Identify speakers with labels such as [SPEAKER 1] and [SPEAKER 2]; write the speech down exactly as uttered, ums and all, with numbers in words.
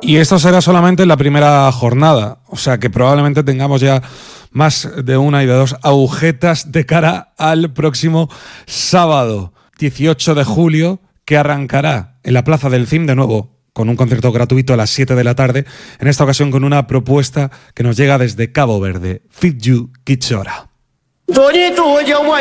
[SPEAKER 1] Y esto será solamente la primera jornada, o sea que probablemente tengamos ya más de una y de dos agujetas de cara al próximo sábado, dieciocho de julio, que arrancará en la Plaza del C I M de nuevo, con un concierto gratuito a las siete de la tarde, en esta ocasión con una propuesta que nos llega desde Cabo Verde, Fit You Kichora.